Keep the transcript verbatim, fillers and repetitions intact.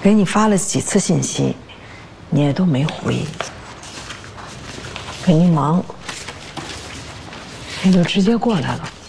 给你发了几次信息，你也都没回。给你忙，你就直接过来了。